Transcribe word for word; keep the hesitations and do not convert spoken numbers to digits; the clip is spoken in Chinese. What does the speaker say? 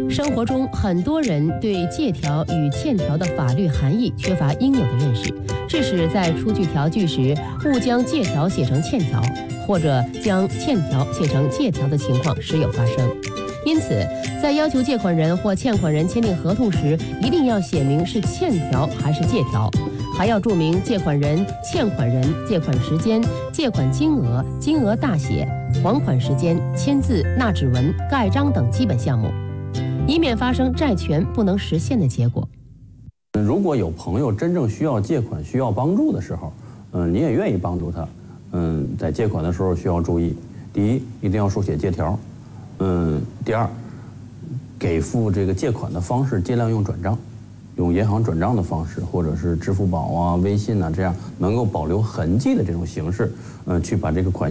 生活中，很多人对借条与欠条的法律含义缺乏应有的认识，致使在出具条据时误将借条写成欠条，或者将欠条写成借条的情况时有发生。因此，在要求借款人或欠款人签订合同时，一定要写明是欠条还是借条，还要注明借款人、欠款人、借款时间、借款金额、金额大写、还款时间、签字、纳指纹、盖章等基本项目，以免发生债权不能实现的结果。 如果有朋友真正需要借款、需要帮助的时候，嗯，你也愿意帮助他，嗯，在借款的时候需要注意：第一，一定要书写借条；嗯，第二，给付这个借款的方式尽量用转账，用银行转账的方式，或者是支付宝啊、微信啊这样能够保留痕迹的这种形式，嗯，去把这个款。